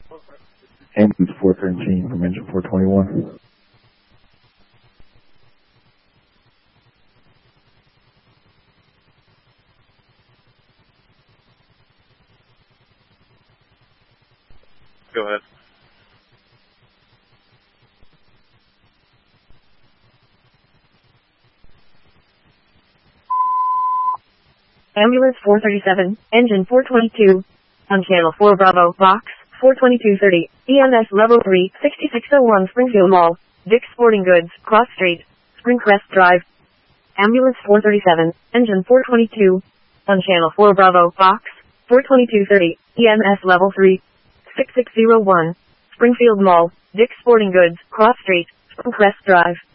Ambulance 413 from engine 421. Go ahead. Ambulance 437, engine 422, on channel 4 Bravo, box 42230, EMS level 3, 6601 Springfield Mall, Dick's Sporting Goods, Cross Street, Springcrest Drive. Ambulance 437, engine 422, on channel 4 Bravo, box 42230, EMS level 3, 6601, Springfield Mall, Dick's Sporting Goods, Cross Street, Springcrest Drive.